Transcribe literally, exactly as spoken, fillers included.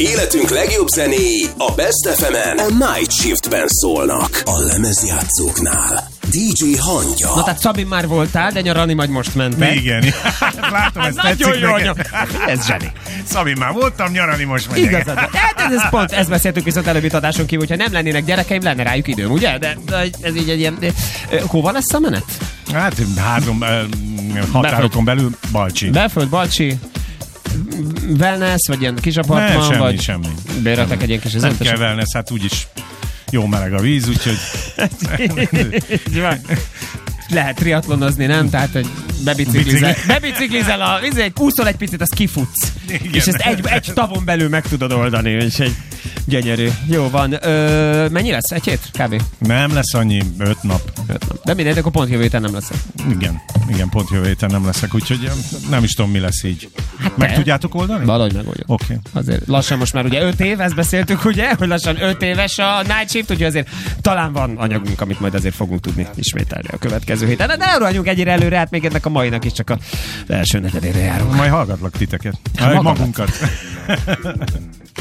Életünk legjobb zenéi a Best ef emen a Night Shiftben szólnak. A lemezjátszóknál dé dzsé Hangya. Na tehát Szabin már voltál, de nyaralni majd most mentek. Igen. Látom, ez tetszik nagyon jó, neked. Ez zseni. Szabin, már voltam, nyaralni most megyek. Igazad. Hát ez, ez pont, ezt beszéltük viszont előbbi adáson kívül, hogyha nem lennének gyerekeim, lenne rájuk időm, ugye? De, de ez így egy ilyen... De, hova lesz a menet? Hát házom határokon belül Balcsi. Belföld, Balcsi, wellness, vagy ilyen kis apartman, ne, semmi, vagy semmi. béreltek egy ilyen kis... Nem kell wellness, hát úgyis jó meleg a víz, úgyhogy... Lehet triatlonozni, nem? Tehát, hogy bebiciklizel, bebiciklizel a vizet, úszol egy picit, az kifutsz. Igen. És ezt egy, egy tavon belül meg tudod oldani, és egy gyönyörű. Jó van. Ö, mennyi lesz? Egy hét? Kb. Nem lesz annyi, öt nap. Öt nap. De mindegy, akkor pont jövő héten nem leszek. Igen, igen, pont jövő héten nem leszek, úgyhogy nem is tudom, mi lesz így. Hát meg te? Tudjátok oldani? Valahogy megoldjuk. Oké. Okay. Azért lassan most már ugye öt év, ezt beszéltük, ugye, hogy lassan öt éves a Night Shift, úgyhogy azért talán van anyagunk, amit majd azért fogunk tudni ismételni a következő héten. De ne rohanjunk egyre előre, hát még ennek a mainak is csak az első negyedére járunk. Majd hallgatlak titeket. Hát, magunkat.